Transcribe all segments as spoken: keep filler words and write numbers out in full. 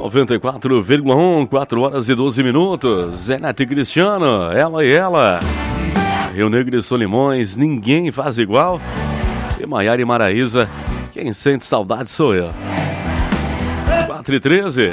noventa e quatro vírgula um, quatro horas e doze minutos. Zé Neto e Cristiano, ela e ela. Rio Negro e Solimões, ninguém faz igual. E Maiara e Maraísa, quem sente saudade sou eu. quatro e treze.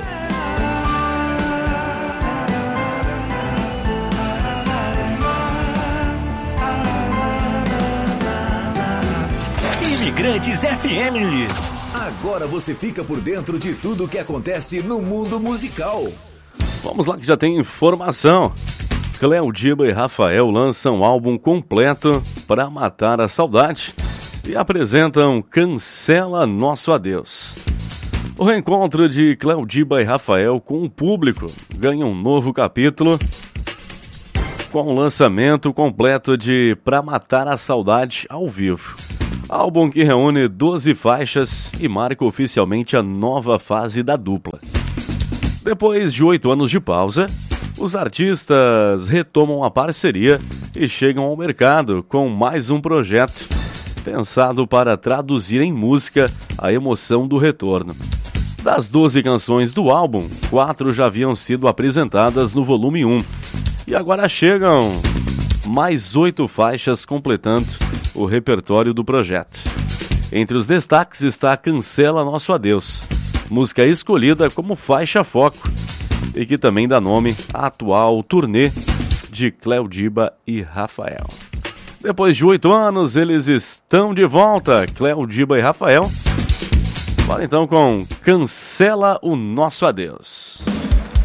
Imigrantes F M. Agora você fica por dentro de tudo o que acontece no mundo musical. Vamos lá que já tem informação. Cléo Diba e Rafael lançam um álbum completo para matar a saudade e apresentam Cancela Nosso Adeus. O reencontro de Cléo Diba e Rafael com o público ganha um novo capítulo com o lançamento completo de Pra Matar a Saudade ao vivo. Álbum que reúne doze faixas e marca oficialmente a nova fase da dupla. Depois de oito anos de pausa, os artistas retomam a parceria e chegam ao mercado com mais um projeto pensado para traduzir em música a emoção do retorno. Das doze canções do álbum, quatro já haviam sido apresentadas no volume um. E agora chegam mais oito faixas completando o repertório do projeto. Entre os destaques está Cancela Nosso Adeus, música escolhida como faixa foco e que também dá nome à atual turnê de Cléo Diba e Rafael. Depois de oito anos, eles estão de volta, Cléo Diba e Rafael. Bora então com Cancela o Nosso Adeus.